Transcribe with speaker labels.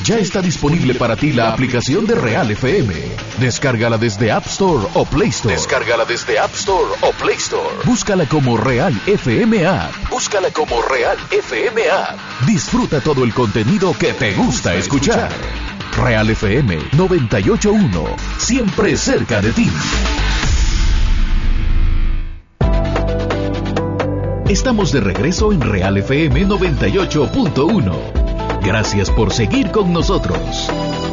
Speaker 1: Ya está disponible para ti la aplicación de Real FM. Descárgala desde App Store o Play Store. Búscala como Real FM App. Disfruta todo el contenido que te gusta escuchar. Real FM 98.1. Siempre cerca de ti. Estamos de regreso en Real FM 98.1. Gracias por seguir con nosotros.